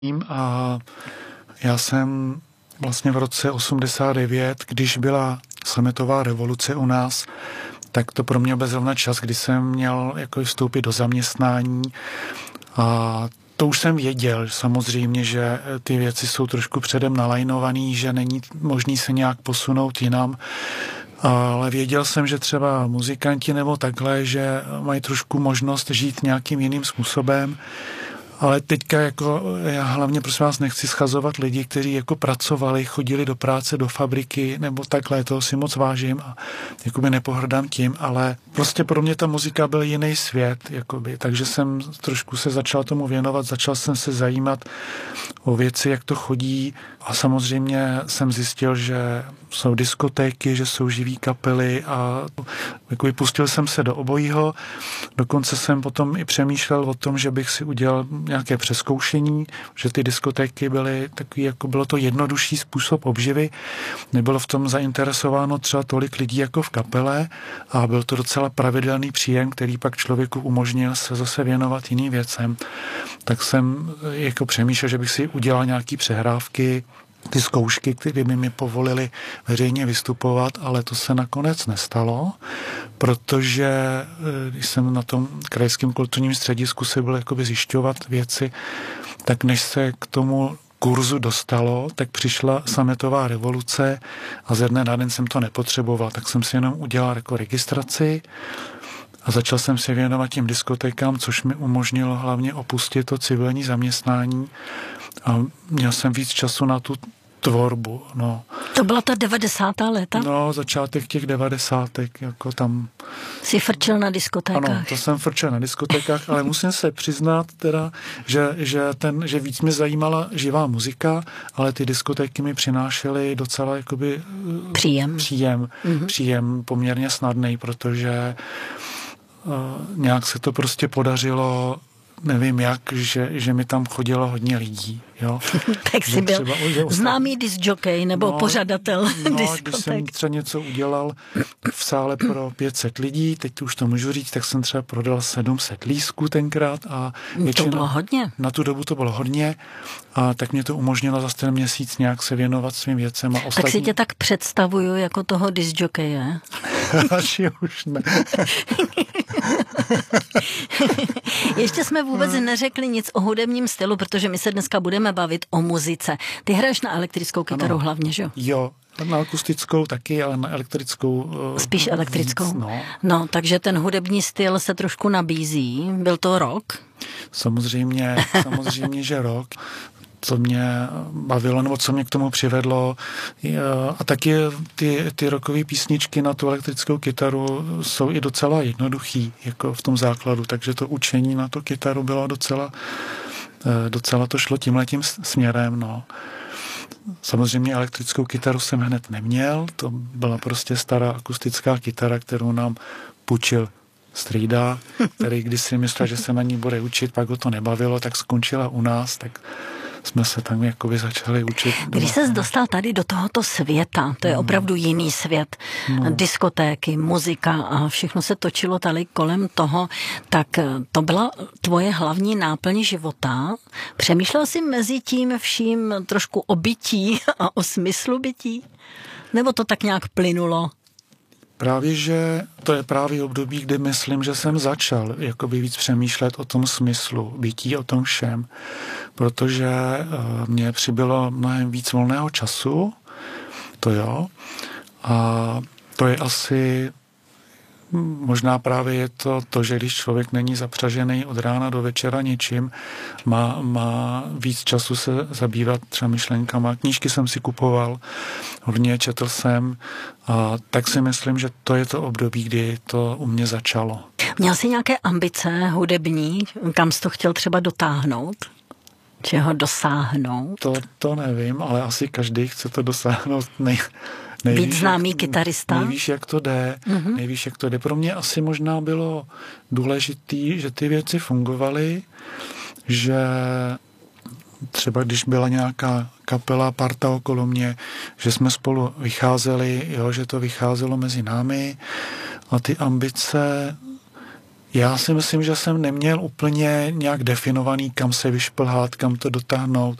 A já jsem vlastně v roce 89, když byla sametová revoluce u nás, tak to pro mě byl zrovna čas, kdy jsem měl jako vstoupit do zaměstnání a to už jsem věděl samozřejmě, že ty věci jsou trošku předem nalajnovaný, že není možný se nějak posunout jinam, ale věděl jsem, že třeba muzikanti nebo takhle, že mají trošku možnost žít nějakým jiným způsobem. Ale teďka jako já hlavně prosím vás nechci schazovat lidi, kteří jako pracovali, chodili do práce, do fabriky nebo takhle, toho si moc vážím a jakoby nepohrdám tím, ale prostě pro mě ta muzika byl jiný svět, jakoby, takže jsem trošku se začal tomu věnovat, začal jsem se zajímat o věci, jak to chodí a samozřejmě jsem zjistil, že jsou diskotéky, že jsou živý kapely a jakoby pustil jsem se do obojího, dokonce jsem potom i přemýšlel o tom, že bych si udělal nějaké přezkoušení, že ty diskotéky byly takový, jako bylo to jednodušší způsob obživy, nebylo v tom zainteresováno třeba tolik lidí jako v kapele a byl to docela pravidelný příjem, který pak člověku umožnil se zase věnovat jiným věcem. Tak jsem jako přemýšlel, že bych si udělal nějaký přehrávky, ty zkoušky, které by mi povolily veřejně vystupovat, ale to se nakonec nestalo, protože když jsem na tom krajském kulturním středisku se byl jakoby zjišťovat věci, tak než se k tomu kurzu dostalo, tak přišla sametová revoluce a ze dne na den jsem to nepotřeboval, tak jsem si jenom udělal jako registraci a začal jsem se věnovat těm diskotékám, což mi umožnilo hlavně opustit to civilní zaměstnání a měl jsem víc času na tu tvorbu, no. To byla ta 90. léta? No, začátek těch 90. jako tam. Jsi frčel na diskotékách? Ano, to jsem frčel na diskotékách, ale musím se přiznat teda, že víc mě zajímala živá muzika, ale ty diskotéky mi přinášely docela jakoby příjem poměrně snadnej, protože nějak se to prostě podařilo, nevím jak, že mi tam chodilo hodně lidí. Jo? Tak jsi byl známý discjockey nebo pořadatel diskoték. Když jsem třeba něco udělal v sále pro 500 lidí, teď už to můžu říct, tak jsem třeba prodal 700 lístků tenkrát. A to bylo hodně. Na tu dobu to bylo hodně a tak mě to umožnilo za ten měsíc nějak se věnovat svým věcem. Tak si tě tak představuju jako toho discjockeje. Asi už ne. Ještě jsme vůbec neřekli nic o hudebním stylu, protože my se dneska budeme bavit o muzice. Ty hraješ na elektrickou kytaru hlavně, že jo? Jo, na akustickou taky, ale na elektrickou spíš elektrickou? Víc, no, takže ten hudební styl se trošku nabízí. Byl to rock? Samozřejmě, že rock. Co mě bavilo, nebo co mě k tomu přivedlo. A taky ty rockové písničky na tu elektrickou kytaru jsou i docela jednoduchý, jako v tom základu, takže to učení na tu kytaru bylo docela to šlo tímhletím směrem, no. Samozřejmě elektrickou kytaru jsem hned neměl, to byla prostě stará akustická kytara, kterou nám půjčil strýda, který když si myslel, že se na ní bude učit, pak ho to nebavilo, tak skončila u nás, tak jsme se tam jakoby začali učit. Když ses dostal tady do tohoto světa, to je opravdu jiný svět, diskotéky, muzika a všechno se točilo tady kolem toho, tak to byla tvoje hlavní náplň života. Přemýšlel jsi mezi tím vším trošku o bytí a o smyslu bytí? Nebo to tak nějak plynulo? Právě, že to je právě období, kdy myslím, že jsem začal jakoby víc přemýšlet o tom smyslu bytí, o tom všem, protože mně přibylo mnohem víc volného času, to jo, a to je asi, možná právě je to, že když člověk není zapřažený od rána do večera něčím, má víc času se zabývat třeba myšlenkama. Knížky jsem si kupoval, hodně četl jsem a tak si myslím, že to je to období, kdy to u mě začalo. Měl jsi nějaké ambice hudební, kam jsi to chtěl třeba dotáhnout? Čeho dosáhnout? To nevím, ale asi každý chce to dosáhnout Víc známý kytarista? Nejvíš, jak to jde. Nejvíš, jak to jde. Pro mě asi možná bylo důležitý, že ty věci fungovaly, že třeba když byla nějaká kapela, parta okolo mě, že jsme spolu vycházeli, jo, že to vycházelo mezi námi a ty ambice Já si myslím, že jsem neměl úplně nějak definovaný, kam se vyšplhat, kam to dotáhnout.